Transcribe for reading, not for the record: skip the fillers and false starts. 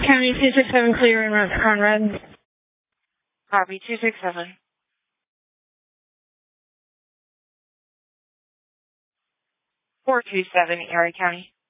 County 267 clear in Mount Conrad. Copy 267. 427, Erie County.